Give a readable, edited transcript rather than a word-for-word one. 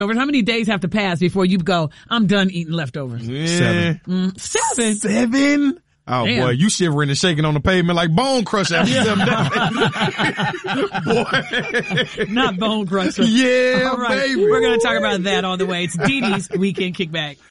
How many days have to pass before you go, I'm done eating leftovers? Yeah. 7. 7? Oh, damn. boy, you shivering and shaking on the pavement like Bone Crusher after 7 days. Boy. Not Bone Crusher. Yeah, all right. baby. We're going to talk about that on the way. It's Dee Dee's Weekend Kickback.